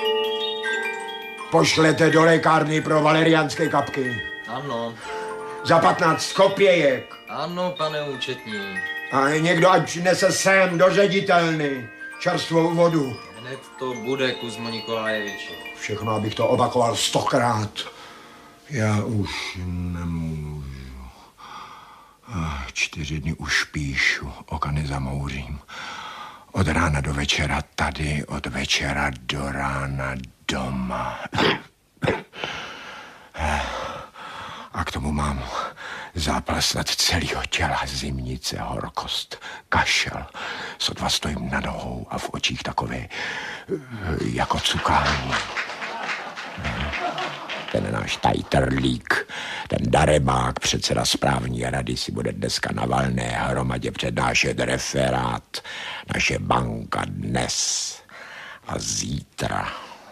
Pošlete do lékárny pro valeriánské kapky. Ano. Za 15 kopějek. Ano, pane účetní. A někdo ať přinese sem do ředitelny čerstvou vodu. Hned to bude, Kuzmo Nikolajeviči. Všechno, abych to opakoval 100krát. Já už nemůžu. 4 dny už píšu, oka nezamouřím. Od rána do večera tady, od večera do rána doma. A k tomu mám zápal snad celého těla, zimnice, horkost, kašel. Sotva stojím na nohou a v očích takové jako cukání. Ten náš tajtrlík, ten darebák, předseda správní rady, si bude dneska na valné hromadě přednášet referát. Naše banka dnes a zítra.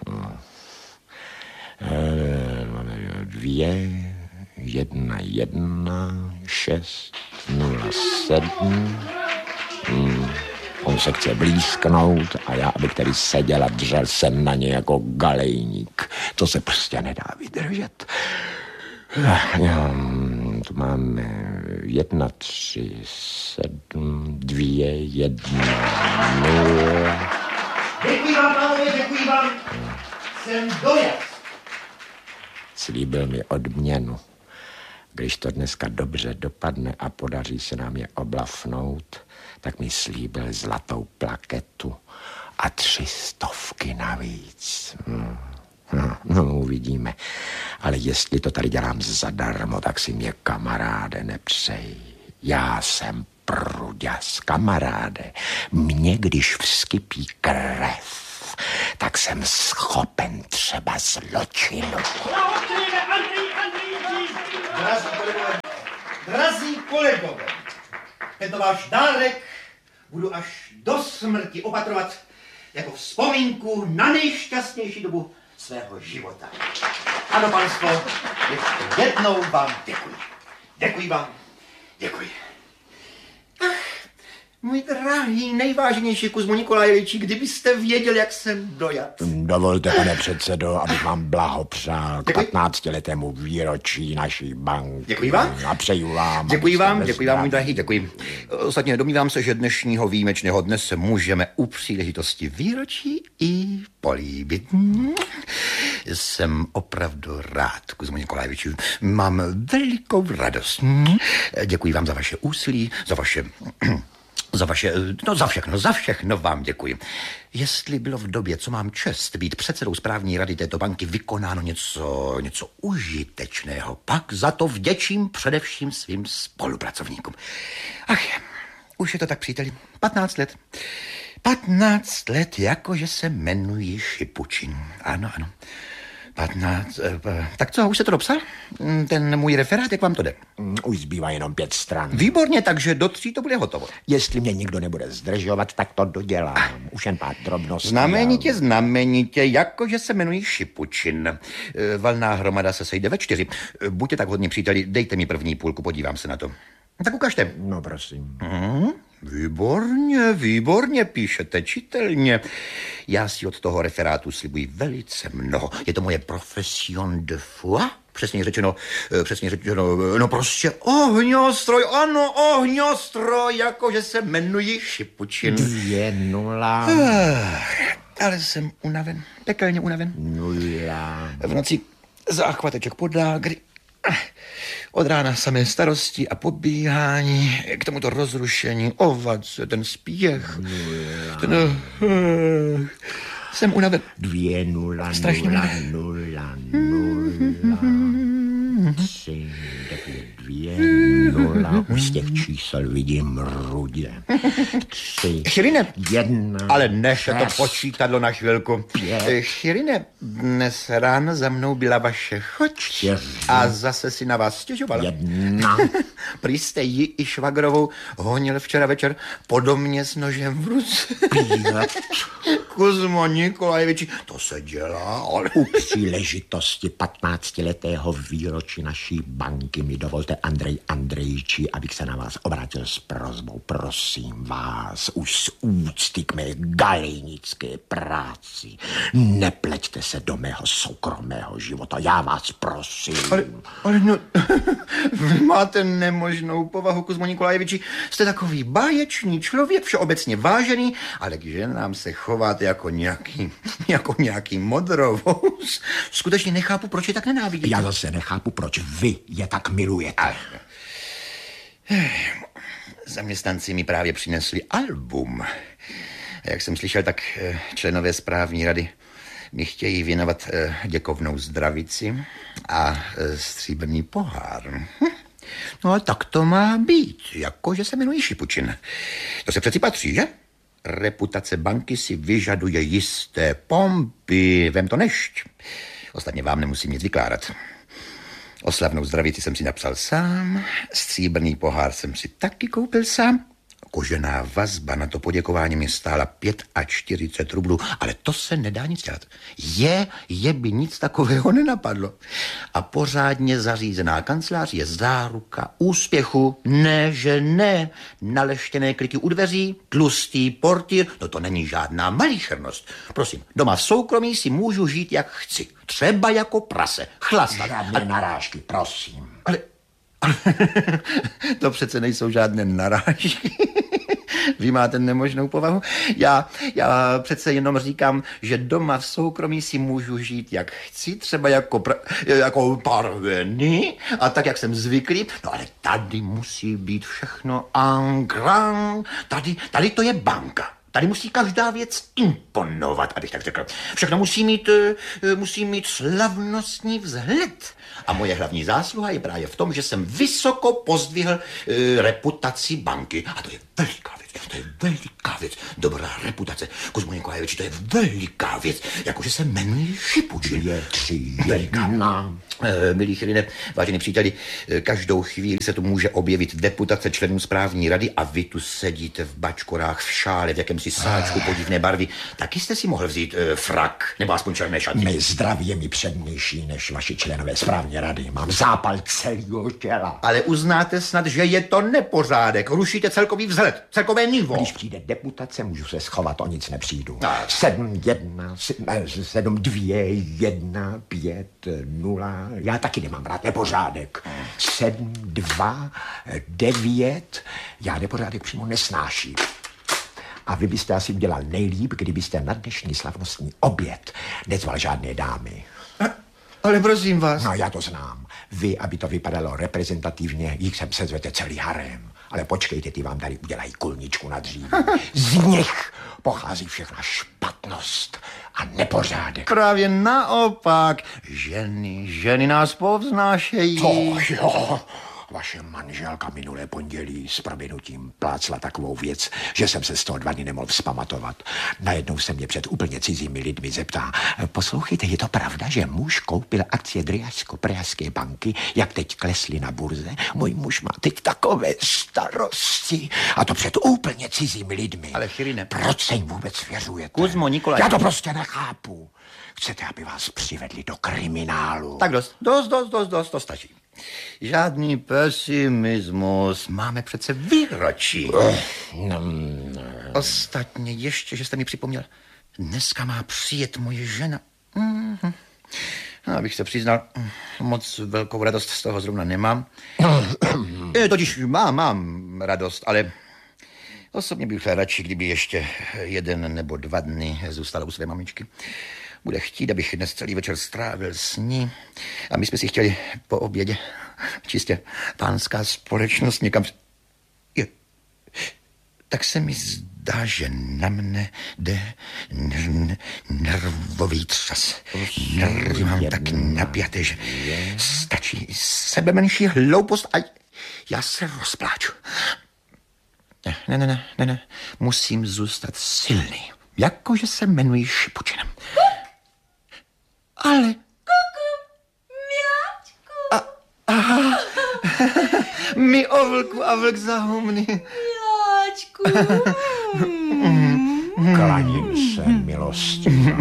2, 1, 1, 6, 0, 7. On se chce blízknout a já, abych tady seděl a držel jsem na ně jako galejník. To se prostě nedá vydržet. Tu máme 1, 3, 7, 2, 1, 0. Děkuji vám, pánové, děkuji vám. Jsem dojezd. Slíbil mi odměnu. Když to dneska dobře dopadne a podaří se nám je oblafnout, tak mi slíbil zlatou plaketu a 300 navíc. No, uvidíme. Ale jestli to tady dělám zadarmo, tak si mě, kamaráde, nepřej. Já jsem pruďas, kamaráde. Mně, když vskypí krev, tak jsem schopen třeba zločinu. Drazí kolegové, tento váš dárek budu až do smrti opatrovat jako vzpomínku na nejšťastnější dobu svého života. Ano, panstvo, ještě jednou vám děkuji. Děkuji vám. Děkuji. Ach, můj drahý, nejvážnější Kuzmo Nikolajeviči, kdybyste věděl, jak jsem dojat. Dovolte, pane předsedo, abych vám blahopřál k 15letému výročí naší banky. Děkuji vám. A přeju vám. Děkuji vám, můj drahý, děkuji. Ostatně domnívám se, že dnešního výjimečného dne se můžeme u příležitosti výročí i políbit. Jsem opravdu rád, Kuzmo Nikolajeviči. Mám velikou radost. Děkuji vám za vaše úsilí, za všechno vám děkuji. Jestli bylo v době, co mám čest být předsedou správní rady této banky, vykonáno něco užitečného, pak za to vděčím především svým spolupracovníkům. Ach, už je to tak, příteli, 15 let. 15 let, jakože se jmenuji Šipučin. Ano. 15, tak co, už se to dopsal? Ten můj referát, jak vám to jde? Už zbývá jenom 5 stran. Výborně, takže do 3 to bude hotovo. Jestli mě nikdo nebude zdržovat, tak to dodělám. Už jen pár drobností. Znamenitě, jakože se jmenuji Šipučin. Valná hromada se sejde ve 4. Buďte tak hodní, příteli, dejte mi první půlku, podívám se na to. Tak ukažte. No, prosím. Výborně, píšete čitelně. Já si od toho referátu slibuji velice mnoho. Je to moje profession de foi. Přesně řečeno, no prostě ohňostroj, ano, ohňostroj, jakože se jmenuji Šipučin. 2-0. Ale jsem unaven, pekelně unaven. 0. V noci záchvateček pod lágry. Od rána samé starosti a pobíhání, k tomuto rozrušení, ovace, ten spěch. Jsem unaven. 2-0, strašně 3, 2-0. Už z těch čísel vidím rudě. 3, Chirine, 1. ale nechte to počítadlo na chvilku. 5. Chirine, dnes ráno za mnou byla vaše choť 4. a zase si na vás stěžovala. 1. Prý jste ji i švagrovou honil včera večer podobně s nožem v ruce. 5. Kuzmo Nikolajeviči, to se dělá, ale... U příležitosti 15letého výročí naší banky mi dovolte, Andrej Krejčí, abych se na vás obrátil s prosbou. Prosím vás, už z úcty k mé galejnické práci. Nepleťte se do mého soukromého života, já vás prosím. Ale no, vy máte nemožnou povahu, Kuzmo Nikolajeviči. Jste takový báječný člověk, všeobecně vážený, ale k ženám se chováte jako nějaký modrovous. Skutečně nechápu, proč je tak nenávidíte. Já zase nechápu, proč vy je tak milujete. Zaměstnanci mi právě přinesli album. Jak jsem slyšel, tak členové správní rady mi chtějí věnovat děkovnou zdravici a stříbrný pohár. No ale tak to má být, jakože se jmenuji Šipučin. To se přeci patří, že? Reputace banky si vyžaduje jisté pompy, vem to nešť. Ostatně vám nemusím nic vykládat. Oslavnou zdravici jsem si napsal sám, stříbrný pohár jsem si taky koupil sám. Kožená vazba na to poděkování mi stála 45 rublů, ale to se nedá nic dělat. Je by nic takového nenapadlo. A pořádně zařízená kancelář je záruka úspěchu. Ne, že ne. Naleštěné kliky u dveří, tlustý portýr, no to není žádná malichernost. Prosím, doma v soukromí si můžu žít jak chci. Třeba jako prase, chlastat. Žádné narážky, prosím. Ale to přece nejsou žádné narážky. Vy máte nemožnou povahu. Já přece jenom říkám, že doma v soukromí si můžu žít jak chci, třeba jako parveny a tak, jak jsem zvyklý. No ale tady musí být všechno en grand. Tady to je banka. Tady musí každá věc imponovat, abych tak řekl. Všechno musí mít slavnostní vzhled. A moje hlavní zásluha je právě v tom, že jsem vysoko pozdvihl reputaci banky. A to je veliká věc. Dobrá reputace. Kuzmo Nikolajeviči, to je veliká věc. Jakože se jmenuji Šipučin. Veliká. Milí Chyrine, vážení příteli, každou chvíli se tu může objevit deputace členů správní rady a vy tu sedíte v bačkorách, v šále, v jakémsi sáčku podivné barvy. Taky jste si mohl vzít frak, nebo aspoň černé šaty. Mé zdraví je mi přednější než vaši členové správní rady. Mám zápal celého těla. Ale uznáte snad, že je to nepořádek. Rušíte celkový vzhled, celkové nivo. Když přijde deputace, můžu se schovat, o nic nepřijdu. 7-1-5-0. Já taky nemám rád nepořádek. 7-2-9. Já nepořádek přímo nesnáším. A vy byste asi udělal nejlíp, kdybyste na dnešní slavnostní oběd nezval žádné dámy. Ale prosím vás. No, já to znám. Vy, aby to vypadalo reprezentativně, jich sem sezvete celý harem. Ale počkejte, ty vám tady udělají kulničku na dříví. Z nich pochází všechna špatnost a nepořádek. Právě naopak. Ženy nás povznášejí. To jo. Vaše manželka minulé pondělí s prominutím plácla takovou věc, že jsem se z toho 2 dny nemohl vzpamatovat. Najednou se mě před úplně cizími lidmi zeptá: poslouchejte, je to pravda, že muž koupil akcie Dryjašsko-Pražské banky, jak teď klesly na burze? Můj muž má teď takové starosti. A to před úplně cizími lidmi. Ale Chyrine, proč se jim vůbec svěřujete? Kuzmo Nikolaj. Já to prostě nechápu. Chcete, aby vás přivedli do kriminálu? Tak dost, to stačí. Žádný pesimismus, máme přece výročí. Ostatně ještě, že jste mi připomněl, dneska má přijet moje žena. Abych se přiznal, moc velkou radost z toho zrovna nemám. Totiž mám radost, ale osobně bych radši, kdyby ještě 1 nebo 2 dny zůstala u své mamičky. Bude chtít, abych dnes celý večer strávil s ní. A my jsme si chtěli po obědě čistě pánská společnost někam... Tak se mi zdá, že na mne jde nervový třas. Nervy mám tak napjaté, že stačí sebe menší hloupost a já se rozpláču. Ne. Musím zůstat silný. Jakože se jmenuji Šipučinem. Ale... Kuku, miláčku. Aha. Mi o vlku a vlk za humny. Miláčku. Klaním se, milostivé.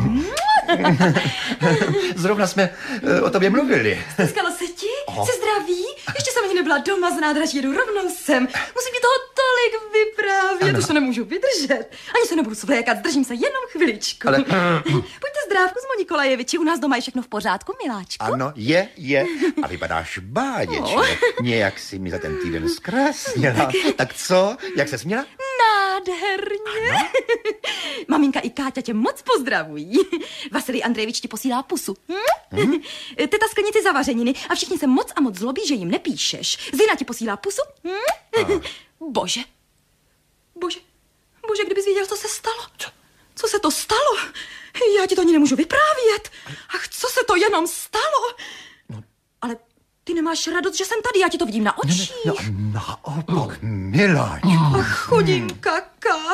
Zrovna jsme o tobě mluvili. Stýskalo se ti? Jsi zdravý? Ještě jsem ani nebyla doma z nádraží, jedu rovnou sem. Musím mi toho tolik vyprávět, už to nemůžu vydržet. Ani se nebudu svlékat, zdržím se jenom chviličku. Ale... Pojďte zdrávku z Nikolajeviči, u nás doma je všechno v pořádku, miláčku. Ano, je. A vypadáš báječně. Nějak si mi za ten týden zkrásněla. Tak co? Jak se směla? Nádherně. Maminka i Káťa tě moc pozdravují. Vasilij Andrejevič ti posílá pusu. Teta sklenici zavařeniny a všichni se moc a moc zlobí, že jim nepíšeš. Zina ti posílá pusu. Bože, kdybys věděl, co se stalo. Co se to stalo? Já ti to ani nemůžu vyprávět. Ach, co se to jenom stalo? Ale ty nemáš radost, že jsem tady, já ti to vidím na očích. Naopak, miláčku. Ach, chudinka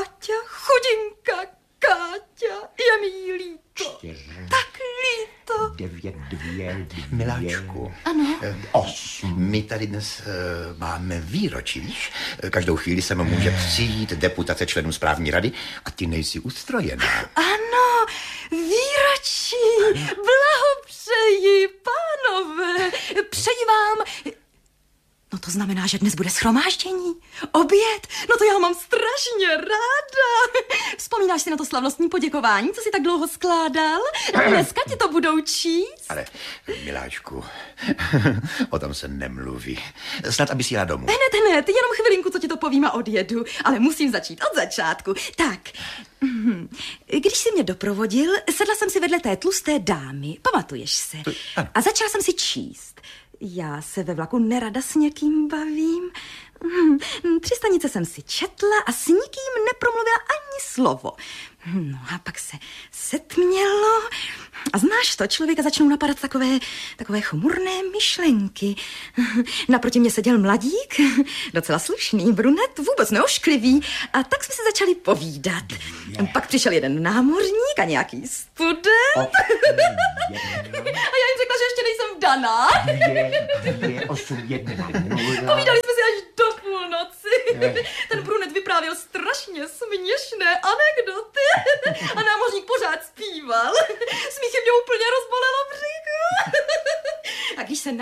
Káťa, je mi líto. 4, Tak líto. 9, 2, Miláčku. Ano. 8. My tady dnes máme výročí, víš? Každou chvíli se může přijít deputace členů správní rady a ty nejsi ustrojená. Ano, výročí. Blahopřeji, pánové. Přeji vám... No to znamená, že dnes bude shromáždění, oběd. No to já mám strašně ráda. Vzpomínáš si na to slavnostní poděkování, co jsi tak dlouho skládal? Dneska ti to budou číst. Ale, miláčku, o tom se nemluví. Snad, aby si jela domů. Hned, jenom chvilinku, co ti to povím a odjedu. Ale musím začít od začátku. Tak, když jsi mě doprovodil, sedla jsem si vedle té tlusté dámy, pamatuješ se? A začala jsem si číst. Já se ve vlaku nerada s někým bavím. 3 stanice jsem si četla a s nikým nepromluvila ani slovo. No a pak se setmělo a znáš to, člověka začnou napadat takové chmurné myšlenky. Naproti mě seděl mladík, docela slušný, brunet, vůbec neošklivý, a tak jsme se začali povídat. Pak přišel jeden námořník a nějaký student. A já jim řekla, že ještě nejsem vdaná. 2, 8, 1, 0. Povídali jsme si až do půlnoci. Ten brunet vyprávěl strašně směšné anekdoty. A námořník pořád zpíval. Smíchem mě úplně rozbolelo břicho. A když se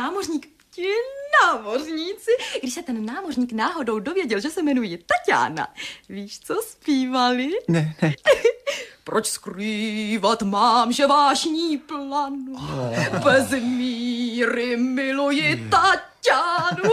když se ten námořník náhodou dověděl, že se jmenuji Taťána, víš, co zpívali? Ne. Proč skrývat mám, že vášní planu, bez míry miluji Taťánu.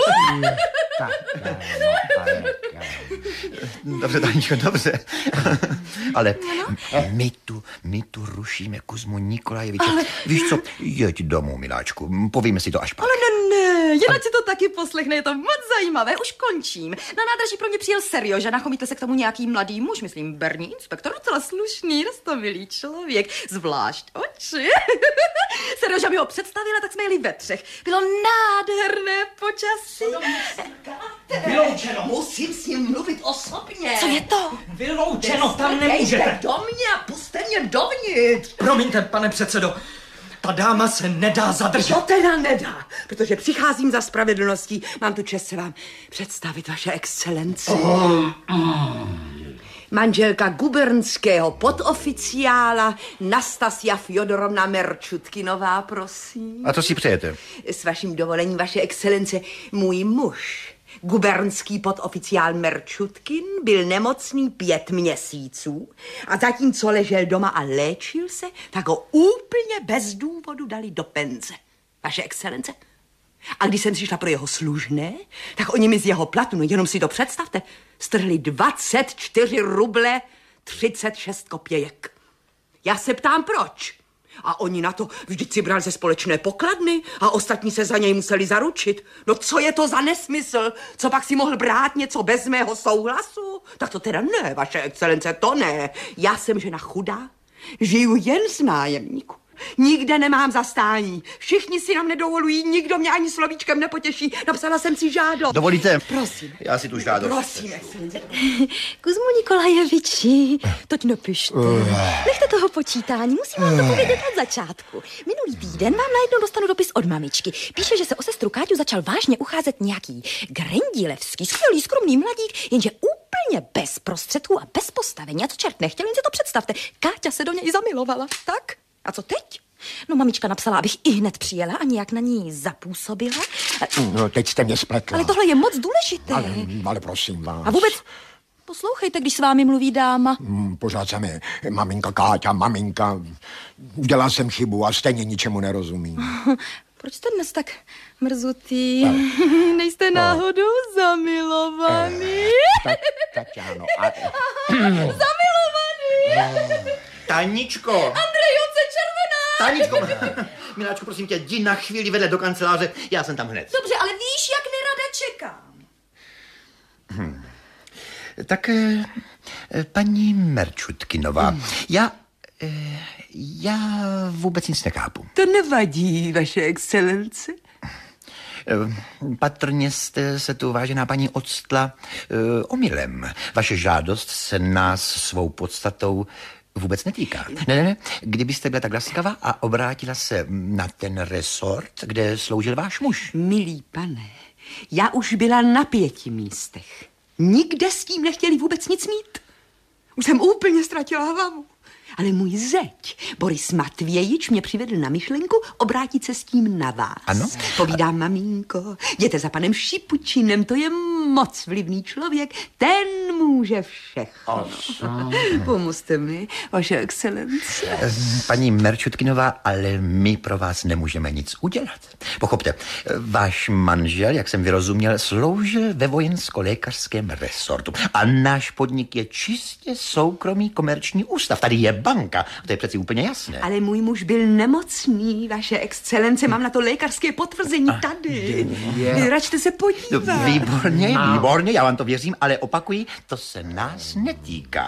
Dobře, Taníčko, dobře. Ale my tu rušíme Kuzmu Nikolajeviče. Ale... Víš co, jeď domů, miláčku, povíme si to až pak. Ale ne, jen si to taky poslechne, je to moc zajímavé, už končím. Na nádraží pro mě přijel Serjoža, nachomítl se k tomu nějaký mladý muž, myslím berní inspektor, docela slušný, roztomilý člověk, zvlášť oči. Serjoža mi ho představila, tak jsme jeli ve 3. Bylo nádherné počasí. Vyloučeno, musím s ním mluvit osobně. Co je to? Vyloučeno, tam nemůžete. Do mě a puste mě dovnitř. Promiňte, pane předsedo, ta dáma se nedá zadržet. To teda nedá, protože přicházím za spravedlností. Mám tu čest se vám představit, vaše excelenci. Manželka gubernského podoficiála Nastasia Fjodorovna Merčutkinová, prosím. A co si přejete? S vaším dovolením, vaše excelence, můj muž, gubernský podoficiál Merčutkin, byl nemocný 5 měsíců a zatímco ležel doma a léčil se, tak ho úplně bez důvodu dali do penze. Vaše excelence? A když jsem přišla pro jeho služné, tak oni mi z jeho platu, no jenom si to představte, strhli 24 ruble 36 kopějek. Já se ptám, proč? A oni na to, vždyť si bral ze společné pokladny a ostatní se za něj museli zaručit. No co je to za nesmysl? Co pak si mohl brát něco bez mého souhlasu? Tak to teda ne, vaše excelence, to ne. Já jsem žena chudá, žiju jen z nájemníku. Nikde nemám zastání. Všichni si nám nedovolují, nikdo mě ani slovíčkem nepotěší. Napsala jsem si žádost. Dovolíte? Prosím. Já si tu žádost. Prosím, excelence. Kuzmu Nikolajeviči, toť nepište. Nechte toho počítání, musím vám to povědět od začátku. Minulý týden vám najednou dostanu dopis od mamičky. Píše, že se o sestru Káťu začal vážně ucházet nějaký Grendilevský, skvělý, skromný mladík, jenže úplně bez prostředků a bez postavení. A co čert nechtěl, jen si to představte. Káťa se do něj zamilovala, tak? A co teď? No, mamička napsala, abych i hned přijela a nějak na ní zapůsobila. No, teď jste mě spletla. Ale tohle je moc důležité. Ale prosím vás. A vůbec poslouchejte, když s vámi mluví dáma. Pořád se mi maminka Káťa, maminka. Udělal jsem chybu a stejně ničemu nerozumím. Proč jste dnes tak mrzutý? Nejste náhodou zamilovaný? Tatiano, Zamilovaný! Taničko! Andrejovce červená! Taničko, miláčku, prosím tě, jdi na chvíli vedle do kanceláře, já jsem tam hned. Dobře, ale víš, jak nerada čekám. Tak, paní Merčutkinová, já vůbec nic nechápu. To nevadí, vaše excelence. Patrně jste se tu, vážená paní, odstla omylem. Vaše žádost se nás svou podstatou vůbec netýká. Ne. Kdybyste byla tak laskavá a obrátila se na ten resort, kde sloužil váš muž. Milý pane, já už byla na 5 místech. Nikde s tím nechtěli vůbec nic mít. Už jsem úplně ztratila hlavu. Ale můj zeď, Boris Matvějič, mě přivedl na myšlenku obrátit se s tím na vás. Ano? Povídám, maminko, jděte za panem Šipučinem, to je moc vlivný člověk, ten může všechno. Pomozte mi, vaše excelence. Paní Merčutkinová, ale my pro vás nemůžeme nic udělat. Pochopte, váš manžel, jak jsem vyrozuměl, sloužil ve vojensko-lékařském resortu. A náš podnik je čistě soukromý komerční ústav. Tady je banka, to je přeci úplně jasné. Ale můj muž byl nemocný, vaše excelence, mám na to lékařské potvrzení tady. Račte se podívat. Výborně, já vám to věřím, ale opakuji, to se nás netýká.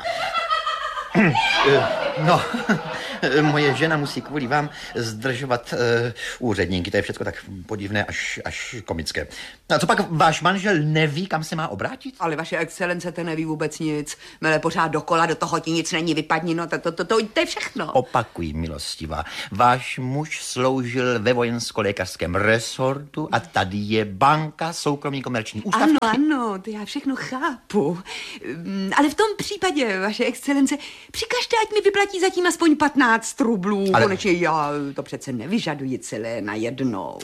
No, moje žena musí kvůli vám zdržovat úředníky, to je všechno tak podivné až komické. A co pak váš manžel neví, kam se má obrátit? Ale vaše excelence, to neví vůbec nic. Mele pořád dokola, do toho ti nic není, vypadni, no to je všechno. Opakuji, milostivá, váš muž sloužil ve vojensko-lékařském resortu a tady je banka, soukromý komerční ústav. Ano, to já všechno chápu. Ale v tom případě, vaše excelence, přikažte, ať mi vyplatí zatím aspoň 15 rublů. Ale... Konečně já to přece nevyžaduji celé najednou.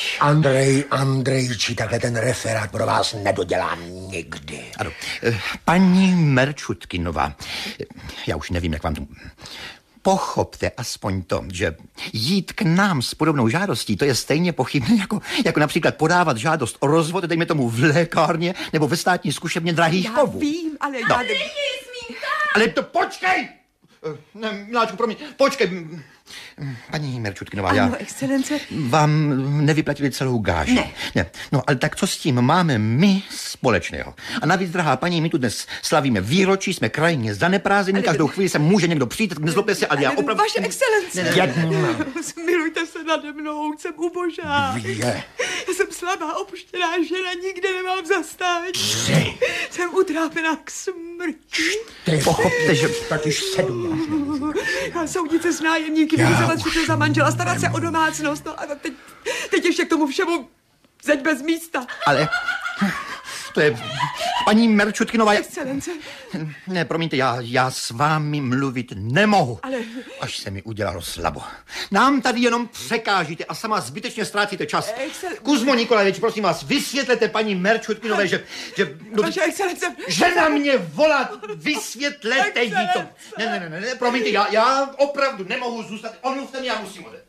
Andrejči, takhle ten referát pro vás nedodělám nikdy. Ano, paní Merčutkinová, já už nevím, jak vám to... Pochopte aspoň to, že jít k nám s podobnou žádostí, to je stejně pochybné, jako například podávat žádost o rozvod, dejme tomu v lékárně nebo ve státní zkušebně drahých kovů. Já vím, ale no. já... Ale to počkej! Ne, miláčku, promiň, počkej. Paní Merčutkinová, ano, já excelence. vám nevyplatili celou gáži. Ne. No, ale tak co s tím máme my společného? A navíc, drahá paní, my tu dnes slavíme výročí, jsme krajně zaneprázdnění, každou chvíli se může někdo přijít, nezlobte se, ale já opravdu... Vaše excelence. Ne. Smilujte se nade mnou, jsem ubožá. Já jsem slabá, opuštěná žena, nikde nemám zastání. Jsem utrápená k smrti. Pochopte, že... Tak už 7. A soudit se s nájemníky, vyřizovat všechno za manžela, starat se o domácnost, no a teď ještě k tomu všemu zeď bez místa. Ale... To je... Paní Merčutkinová... Excelence. Ne, promiňte, já s vámi mluvit nemohu. Ale... Až se mi udělalo slabo. Nám tady jenom překážíte a sama zbytečně ztrácíte čas. Kuzmo Nikolajevič, prosím vás, vysvětlete paní Merčutkinové, že... Vaše excelence... Že na mě volá, vysvětlete jí to. Ne, promiňte, já opravdu nemohu zůstat. Omluvte mě, já musím odejít.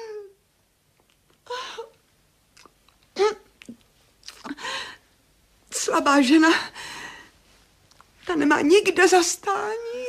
Slabá žena, ta nemá nikde zastání.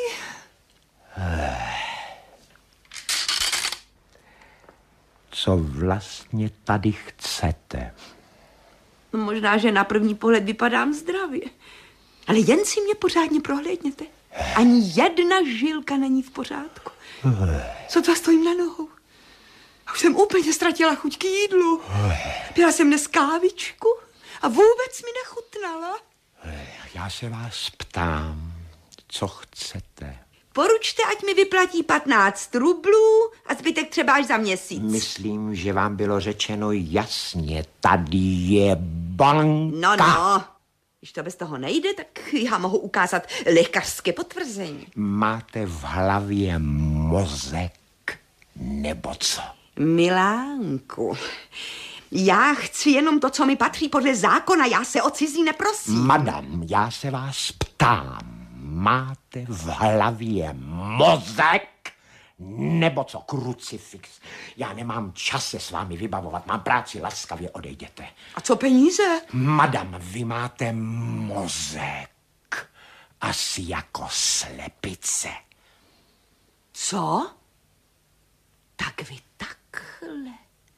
Co vlastně tady chcete? No, možná, že na první pohled vypadám zdravě, ale jen si mě pořádně prohlédněte. Ani jedna žilka není v pořádku. Sotva stojím na nohou. A už jsem úplně ztratila chuť k jídlu. Pila jsem dnes kávičku a vůbec mi nechutnala. Já se vás ptám, co chcete? Poručte, ať mi vyplatí 15 rublů a zbytek třeba až za měsíc. Myslím, že vám bylo řečeno jasně, tady je banka. No, když to bez toho nejde, tak já mohu ukázat lékařské potvrzení. Máte v hlavě mozek? nebo co? Milánku, já chci jenom to, co mi patří podle zákona, já se o cizí neprosím. Madam, já se vás ptám, máte v hlavě mozek? Nebo co, krucifix? Já nemám čas se s vámi vybavovat, mám práci, laskavě odejděte. A co peníze? Madam, vy máte mozek. Asi jako slepice. Co? Tak vy takhle.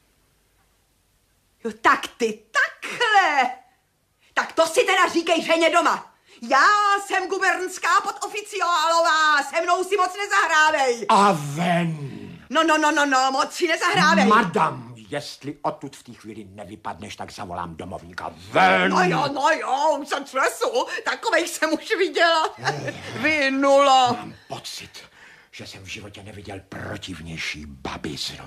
Jo, tak ty takhle. Tak to si teda říkej ženě doma. Já jsem gubernská podoficiálová, se mnou si moc nezahrávej. A ven. No, moc si nezahrávej. Madam, jestli odtud v té chvíli nevypadneš, tak zavolám domovníka. Ven. No jo, už jsem třesu, takovej jsem už viděla. Vy nula. Mám pocit, že jsem v životě neviděl protivnější babiznu.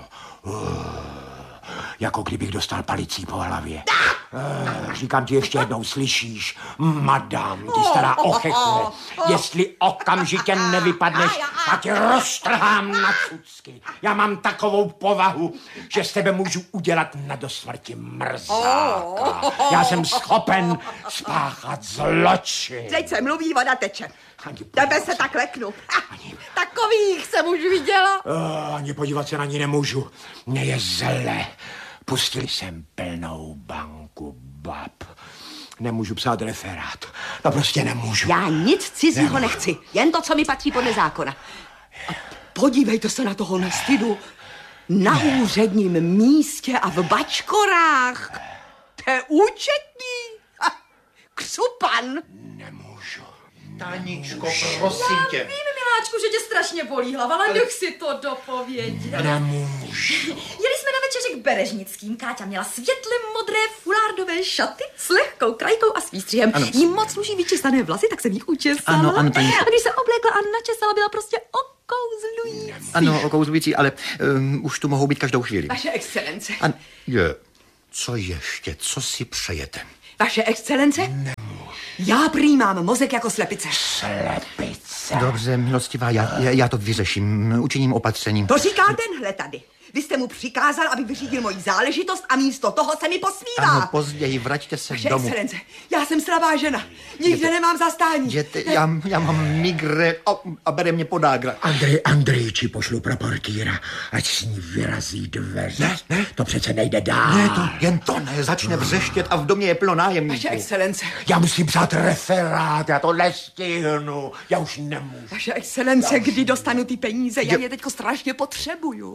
Jako kdybych dostal palicí po hlavě. Říkám ti ještě jednou, slyšíš? Madam, ty stará ochechne. Jestli okamžitě nevypadneš, tak tě roztrhám na cucky. Já mám takovou povahu, že z tebe můžu udělat na dosmrti mrzáka. Já jsem schopen spáchat zločin. Teď se mluví, voda teče. Tebe se tak leknu. Takových jsem už viděla. Ani podívat se na ní nemůžu. Mně je zle. Pustili jsem plnou banku bab. Nemůžu psát referát. No prostě nemůžu. Já nic cizího nechci. Jen to, co mi patří podle zákona. A podívejte se na toho nestydu. Na úředním místě a v bačkorách. To je účetní. Křupan. Nemůžu. Táničko, prosím tě. Já vím, miláčku, že tě strašně bolí hlava, ale nech si to dopovědět. Nemůžu. Jeli jsme na večeři k Berežnickým. Káťa měla světle modré fulárdové šaty s lehkou krajkou a s výstřihem. Jí moc sluší vyčesané vlasy, tak jsem jich učesala. Ano, paní. A když se oblékla a načesala, byla prostě okouzlující. Ano, okouzlující, ale už tu mohou být každou chvíli. Vaše excelence. Co ještě? Co si přejete? Vaše excelence? Já prý mám mozek jako slepice. Slepice. Dobře, milostivá, já to vyřeším, učiním opatřením. To říká tenhle tady. Vy jste mu přikázal, aby vyřídil moji záležitost a místo toho se mi posmívá. Ano, později, vraťte se Vaše domů. excelence, já jsem slabá žena. Nikde nemám zastání. Jděte, já mám migre a bere mě podágra. Andrejči pošlu pro portýra, ať s ní vyrazí dveře. Ne. To přece nejde dál. Ne, jen to ne, začne vřeštět a v domě je plno nájemníků. Vaše excelence. Já musím psát referát, já to nestihnu. Já už nemůžu. Vaše excelence, kdy dostanu ty peníze? Já je teďko strašně potřebuju.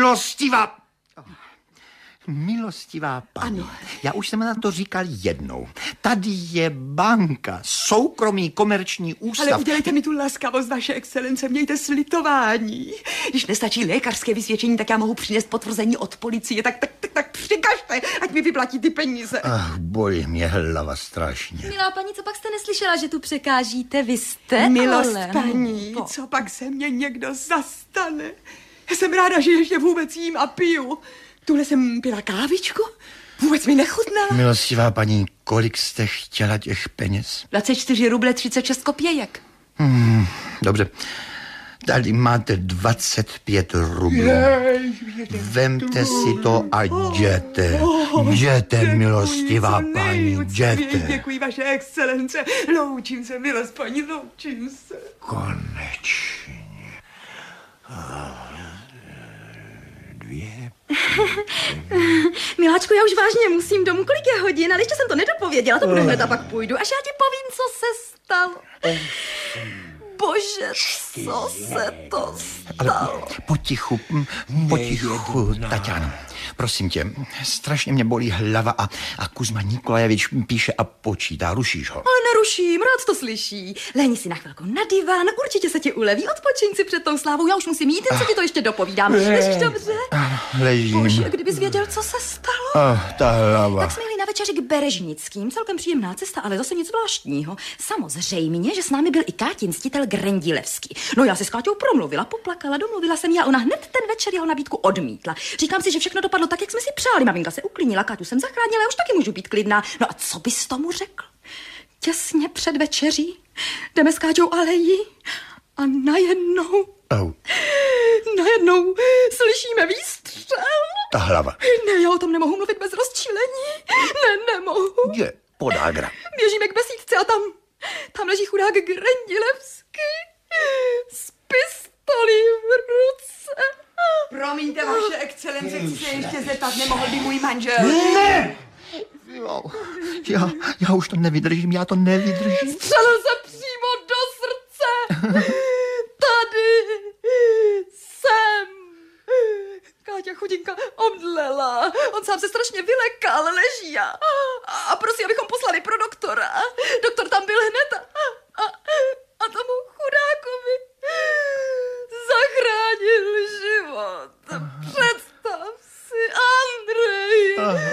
Milostivá paní, já už jsem na to říkal jednou. Tady je banka, soukromý komerční ústav. Ale udělejte mi tu laskavost, vaše excelence, mějte slitování. Když nestačí lékařské vysvědčení, tak já mohu přinést potvrzení od policie, tak přikažte, ať mi vyplatí ty peníze. Bolí mě hlava strašně. Milá paní, co pak jste neslyšela, že tu překážíte? Vy jste, Milost ale... paní, co pak se mě někdo zastane? Já jsem ráda, že ještě vůbec jím a piju. Tuhle jsem pila kávičku, vůbec mi nechutnala. Milostivá paní, kolik jste chtěla těch peněz? 24 ruble 36 kopějek. Dobře, tady máte 25 rublů. Vemte si to a jděte. Jděte, milostivá paní, jděte. Děkuji, vaše excelence. Loučím se, milost paní, loučím se. Konečně. 2. Miláčku, já už vážně musím domů. Kolik je hodin? Ale ještě jsem to nedopověděla, to budu hned a pak půjdu. Až já ti povím, co se stalo. Bože, co se to stalo? Potichu, Tatiano. Prosím tě, strašně mě bolí hlava a Kuzma Nikolajevič píše a počítá. Rušíš ho? Ale neruším, rád to slyší. Lehni si na chvilku na diván, určitě se ti uleví. Odpočiň si před tou slávou, já už musím jít, jen se ti to ještě dopovídám. Ležíš dobře? Ležím. Bože, kdybys věděl, co se stalo. Ta hlava. Tak jsme jeli na večeři k Berežnickým, celkem příjemná cesta, ale zase nic zvláštního. Samozřejmě, že s námi byl i Kátin ctitel Grendilevský. No já se s Káťou promluvila, poplakala, domluvila jsem jí a ona hned ten večer jeho nabídku odmítla. Říkám si, že všechno dopadlo tak, jak jsme si přáli. Maminka se uklidnila, Káťu jsem zachránila, já už taky můžu být klidná. No a co bys tomu řekl? Těsně před večeří jdeme s Káťou alejí a najednou Au. Najednou slyšíme výstřel. Ta hlava. Ne, já o tom nemohu mluvit bez rozčilení. Ne, nemohu. Je podágra. Běžíme k besídce a tam leží chudák Grendilevský s pistolí v ruce. Promiňte, vaše excelence, chci se ještě zeptat, nemohl by můj manžel? Ne! Jo, já už to nevydržím, já to nevydržím. Střelil se přímo do srdce. Tady jsem. Káťa chudinka omdlela. On sám se strašně vylekal, leží a prosí, abychom poslali pro doktora. Doktor tam byl hned a tomu chudákovi zachránil život. Představ si, Andrej.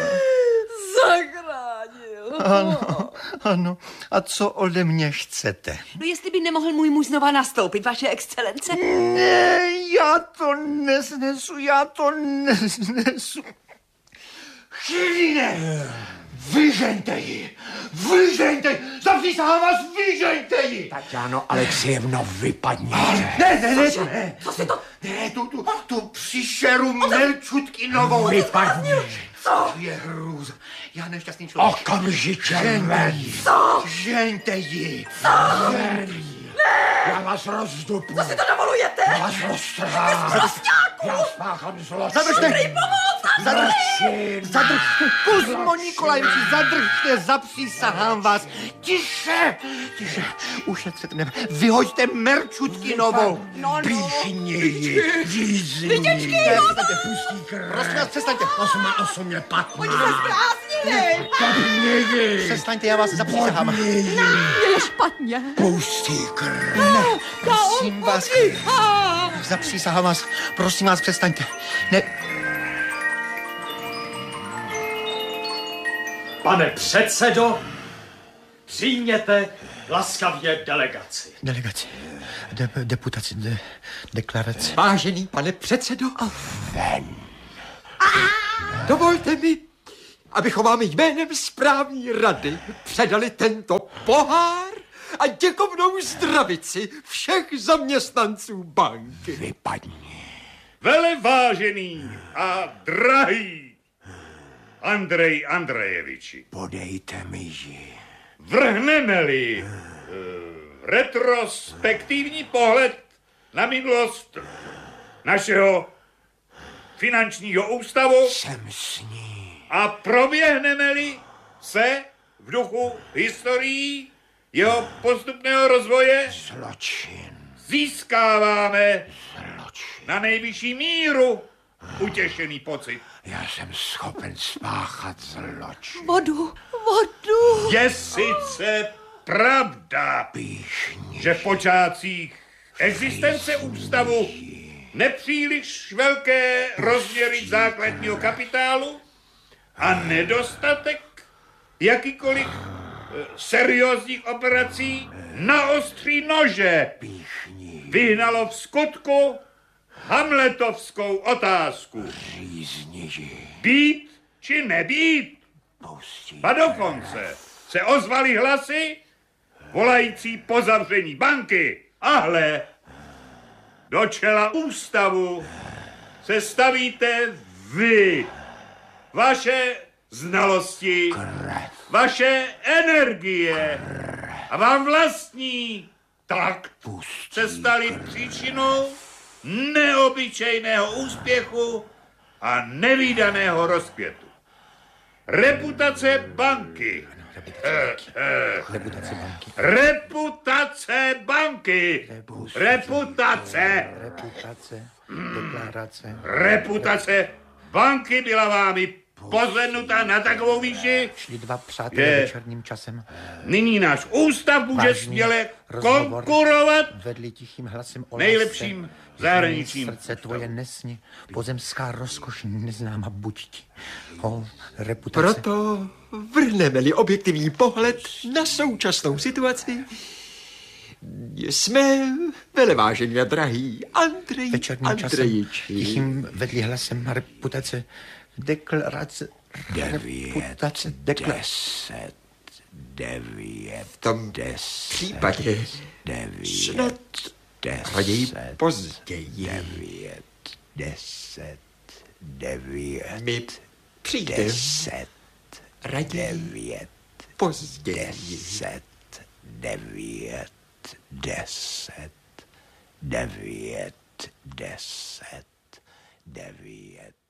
Zachránil. Ano. A co ode mě chcete? No jestli by nemohl můj muž znova nastoupit, vaše excelence? Ne, já to nesnesu. Chvíline! Vyžeňte ji! Zapřísahám vás, vyžeňte ji! Tatiano Alexejevno, vypadni. Ne. Co si to... Ne, tu příšeru Merčutkinovou. Vypadni. Co? Je hrůza. Já nešťastný člověk. Okamžitě ven. Žeňte ji. Já vás rozdupu. Co si to dovolujete? Já vás roztrhám. Já spáchám zločin. Zadržte, Kuzmo Nikolajeviči, zadržte, zapřísahám vás. Tiše, ušetřete mě, vyhoďte Merčutkinovou. Píchni ji, řízni ji. Pustí krev. Prosím vás, přestaňte. 8 je 15. Oni se zbláznili. Kapni ji. Přestaňte, já vás zapřísahám. Je špatně. Pustí krev. Prosím vás, zapřísahám vás, prosím vás, přestaňte. Ne. Pane předsedo, přijměte laskavě delegaci. Delegaci, deputaci, deklaraci. Vážený pane předsedo, dovolte mi, abychom vám jménem správní rady předali tento pohár a děkovnou zdravici všech zaměstnanců banky. Vypadni. Velevážený a drahý Andrej Andrejeviči, Podejte mi ji. vrhneme-li retrospektivní pohled na minulost našeho finančního ústavu Jsem s ní. a proběhneme-li se v duchu historií jeho postupného rozvoje, Zločin. získáváme na nejvyšší míru utěšený pocit. Já jsem schopen spáchat zločin. Vodu. Je sice pravda, že v počátcích existence ústavu nepříliš velké rozměry základního kapitálu a nedostatek jakýkoliv seriózních operací na ostří nože vyhnalo v skutku hamletovskou otázku. Řízni ji. Být či nebýt? A dokonce se ozvaly hlasy volající po zavření banky. A hle, do čela ústavu se stavíte vy. Vaše znalosti, vaše energie a vám vlastní takt se staly příčinou neobyčejného úspěchu a nevídaného rozkvětu. Reputace banky. Reputace banky. Reputace banky byla vámi pozvednuta na takovou výši, Šli dva přátelé večerním časem. nyní náš ústav může Vážný směle rozhovor konkurovat vedli tichým hlasem o nejlepším lásce, zahraničním srdce tvoje nesni, pozemská rozkoš neznáma buď ti. O, reputace. Proto vrhneme-li objektivní pohled na současnou situaci, jsme velevážení a drahý Andrej Večerním časem Andrejiči. tichým vedli hlasem reputace, deklarace, 9, 10, 9, V tom 10, případě 9, snad Raději 10, později. 9, 10, 9, My přijdeme 10, raději 9, později. 10, 9, 10, 9, 10, 9.